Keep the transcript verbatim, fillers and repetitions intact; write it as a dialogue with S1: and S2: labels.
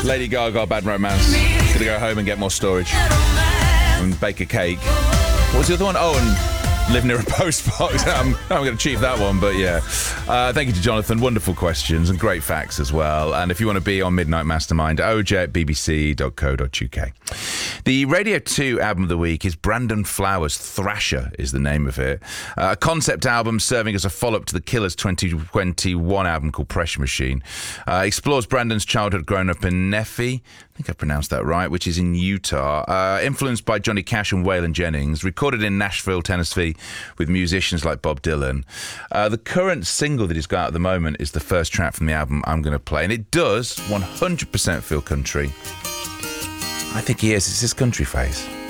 S1: Lady Gaga, Bad Romance. Gonna go home and get more storage. And bake a cake. What was the other one? Oh, and live near a post box. I'm, I'm going to achieve that one, but yeah. Uh, thank you to Jonathan. Wonderful questions and great facts as well. And if you want to be on Midnight Mastermind, o j at b b c dot co dot u k. The Radio two album of the week is Brandon Flowers' Thrasher is the name of it. Uh, a concept album serving as a follow-up to the Killers' twenty twenty-one album called Pressure Machine. Uh, explores Brandon's childhood growing up in Nephi, I think I pronounced that right, which is in Utah. Uh, influenced by Johnny Cash and Waylon Jennings. Recorded in Nashville, Tennessee with musicians like Bob Dylan. Uh, the current single that he's got at the moment is the first track from the album I'm going to play. And it does one hundred percent feel country. I think he is. It's his country face.